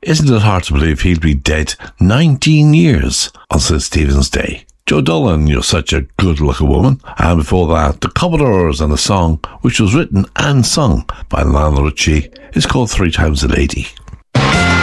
Isn't it hard to believe he'll be dead 19 years on St. Stephen's Day? Joe Dolan, You're Such a Good-Looking Woman. And before that, The Commodores and a song which was written and sung by Lionel Richie. It's called 3 Times a Lady.